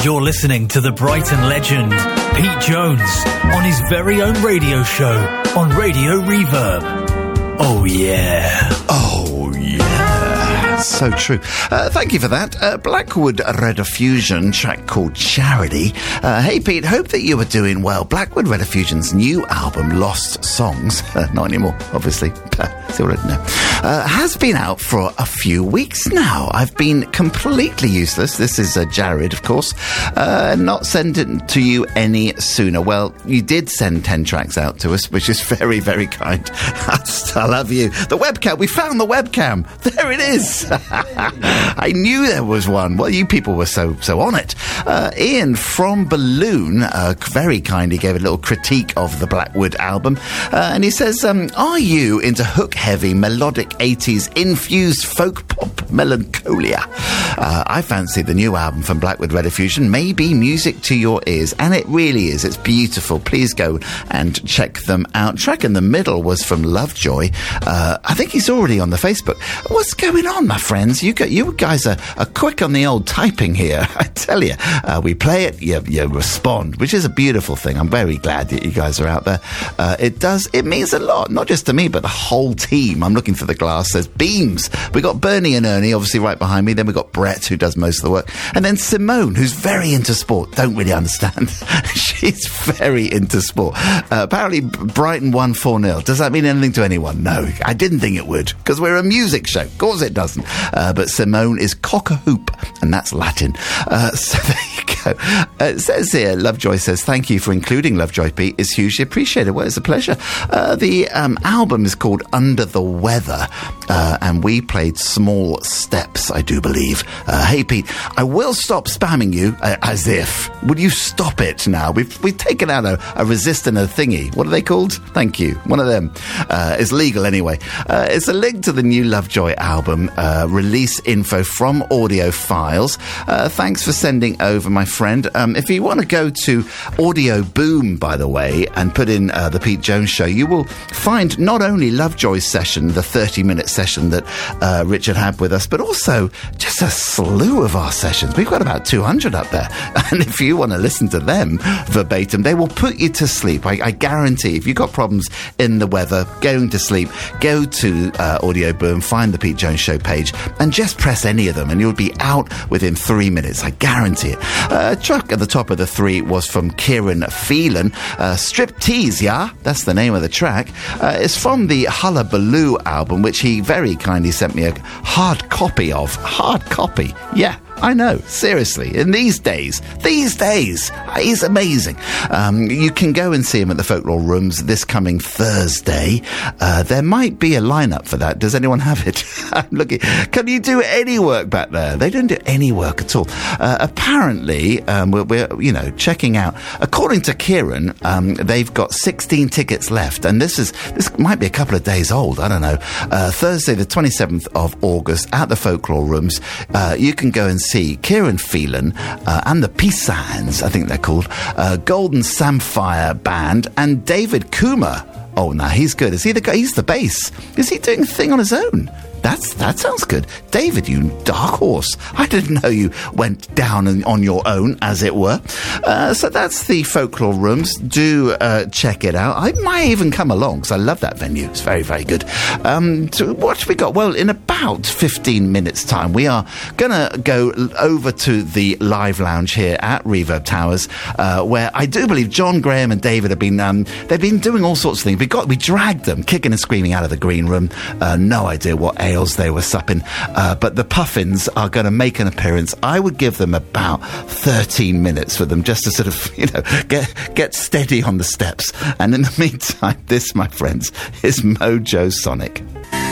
You're listening to the Brighton legend, Pete Jones, on his very own radio show on Radio Reverb. Oh, yeah. Oh, yeah. So true. Thank you for that. Blackwood Rediffusion, track called Charity. Hey, Pete, hope that you are doing well. Blackwood Rediffusion's new album, Lost Songs, not anymore, obviously. Still don't know. Has been out for a few weeks now. I've been completely useless. This is Jared, of course. Not sent it to you any sooner. Well, you did send 10 tracks out to us, which is very, very kind. I love you. The webcam. We found the webcam. There it is. I knew there was one. Well, you people were so on it. Ian from Balloon very kindly gave a little critique of the Blackwood album. And he says, are you into hook-heavy, melodic 80s infused folk pop melancholia? I fancy the new album from Blackwood Rediffusion may be music to your ears, and it really is. It's beautiful. Please go and check them out. Track in the middle was from Lovejoy. I think he's already on the Facebook. What's going on, my friends? You guys are quick on the old typing here. I tell you, we play it, you respond, which is a beautiful thing. I'm very glad that you guys are out there. It means a lot, not just to me, but the whole team. I'm looking for the glass. There's Beams. We got Bernie and Ernie, obviously, right behind me. Then we got Brett, who does most of the work. And then Simone, who's very into sport. Don't really understand. She's very into sport. Apparently, Brighton won 4-0. Does that mean anything to anyone? No, I didn't think it would, because we're a music show. Of course it doesn't. But Simone is cock-a-hoop, and that's Latin. So there you go. It says here, Lovejoy says, thank you for including Lovejoy, Pete. It's hugely appreciated. Well, it's a pleasure. The album is called Under the Weather, and we played Small Steps, I do believe. Hey, Pete, I will stop spamming you, as if. Would you stop it now? We've taken out a resist and a thingy. What are they called? Thank you. One of them. It's legal anyway. It's a link to the new Lovejoy album, release info from Audio Files. Thanks for sending over, my friend. If you want to go to Audio Boom, by the way, and put in the Pete Jones Show, you will find not only Lovejoy's session, the 30-minute session that Richard had with us, but also just a slew of our sessions. We've got about 200 up there. And if you want to listen to them verbatim, they will put you to sleep. I guarantee. If you've got problems in the weather, going to sleep, go to Audio Boom, find the Pete Jones Show page, and just press any of them, and you'll be out within 3 minutes. I guarantee it. Track at the top of the 3 was from Kieran Phelan. Striptease, yeah? That's the name of the track. It's from the Hullabaloo album, which he very kindly sent me a hard copy of. Hard copy. Yeah. I know, seriously. In these days, he's amazing. You can go and see him at the Folklore Rooms this coming Thursday. There might be a lineup for that. Does anyone have it? I'm looking. Can you do any work back there? They don't do any work at all. Apparently, we're checking out. According to Kieran, they've got 16 tickets left, and this might be a couple of days old. I don't know. Thursday, the 27th of August, at the Folklore Rooms. You can go and see Kieran Phelan and the Peace Signs, I think they're called, Golden Samphire Band, and David Kuma. Oh, no, he's good. Is he the guy? He's the bass. Is he doing a thing on his own? That sounds good. David, you dark horse. I didn't know you went down on your own, as it were. So that's the Folklore Rooms. Do check it out. I might even come along, because I love that venue. It's very, very good. So what have we got? Well, in about 15 minutes' time, we are going to go over to the live lounge here at Reverb Towers, where I do believe John Graham and David have been, they've been doing all sorts of things. We dragged them, kicking and screaming, out of the green room. No idea what they were supping, but the Puffins are going to make an appearance. I would give them about 13 minutes for them just to sort of, get steady on the steps. And in the meantime, this, my friends, is Mojo Sonic.